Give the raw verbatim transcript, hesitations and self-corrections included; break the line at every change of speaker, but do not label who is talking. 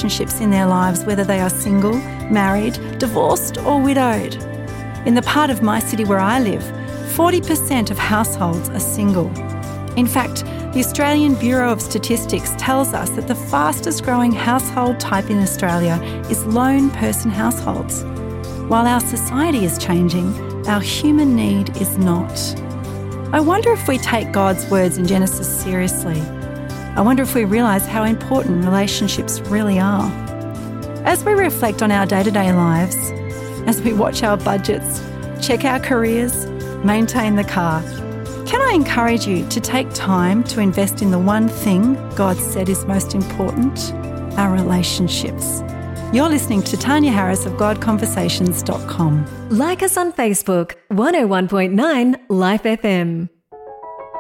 relationships in their lives, whether they are single, married, divorced or widowed. In the part of my city where I live, forty percent of households are single. In fact, the Australian Bureau of Statistics tells us that the fastest growing household type in Australia is lone person households. While our society is changing, our human need is not. I wonder if we take God's words in Genesis seriously. I wonder if we realise how important relationships really are. As we reflect on our day-to-day lives, as we watch our budgets, check our careers, maintain the car, can I encourage you to take time to invest in the one thing God said is most important? Our relationships. You're listening to Tanya Harris of God Conversations dot com.
Like us on Facebook, one oh one point nine Life F M.